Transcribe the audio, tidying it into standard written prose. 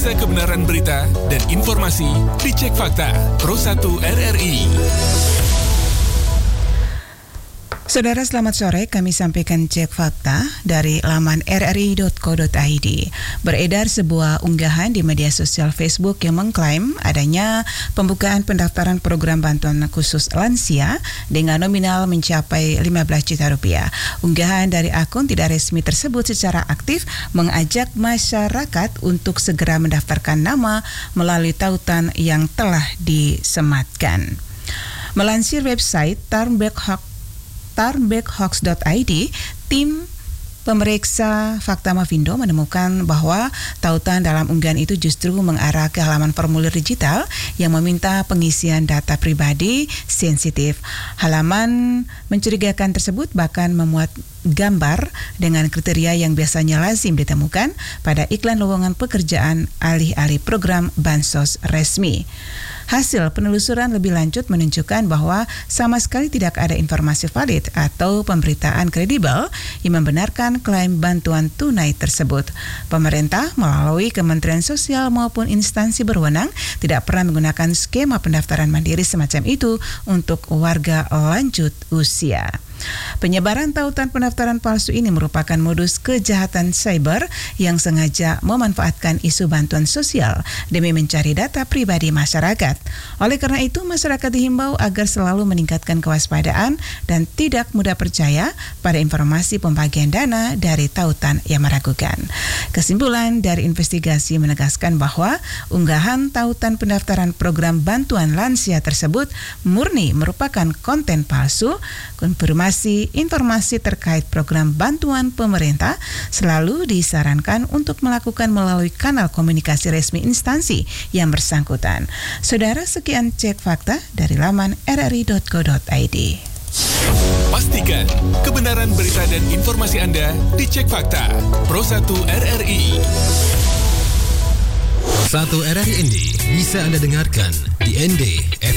Periksa kebenaran berita dan informasi di Cek Fakta Pro 1 RRI. Saudara, selamat sore. Kami sampaikan Cek Fakta dari laman rri.co.id. Beredar sebuah unggahan di media sosial Facebook yang mengklaim adanya pembukaan pendaftaran program bantuan khusus lansia dengan nominal mencapai 15 juta rupiah. Unggahan dari akun tidak resmi tersebut secara aktif mengajak masyarakat untuk segera mendaftarkan nama melalui tautan yang telah disematkan. Melansir website turnbackhoax.id, tim pemeriksa fakta Mavindo menemukan bahwa tautan dalam unggahan itu justru mengarah ke halaman formulir digital yang meminta pengisian data pribadi sensitif. Halaman mencurigakan tersebut bahkan memuat gambar dengan kriteria yang biasanya lazim ditemukan pada iklan lowongan pekerjaan alih-alih program bansos resmi. Hasil penelusuran lebih lanjut menunjukkan bahwa sama sekali tidak ada informasi valid atau pemberitaan kredibel yang membenarkan klaim bantuan tunai tersebut. Pemerintah melalui Kementerian Sosial maupun instansi berwenang tidak pernah menggunakan skema pendaftaran mandiri semacam itu untuk warga lanjut usia. Penyebaran tautan pendaftaran palsu ini merupakan modus kejahatan cyber yang sengaja memanfaatkan isu bantuan sosial demi mencari data pribadi masyarakat. Oleh karena itu, masyarakat dihimbau agar selalu meningkatkan kewaspadaan dan tidak mudah percaya pada informasi pembagian dana dari tautan yang meragukan. Kesimpulan dari investigasi menegaskan bahwa unggahan tautan pendaftaran program bantuan lansia tersebut murni merupakan konten palsu. Konfirmasi informasi terkait program bantuan pemerintah selalu disarankan untuk melakukan melalui kanal komunikasi resmi instansi yang bersangkutan. Saudara, sekian Cek Fakta dari laman rri.co.id. Pastikan kebenaran berita dan informasi Anda di Cek Fakta Pro 1 RRI. 1 RRI ND bisa Anda dengarkan di ND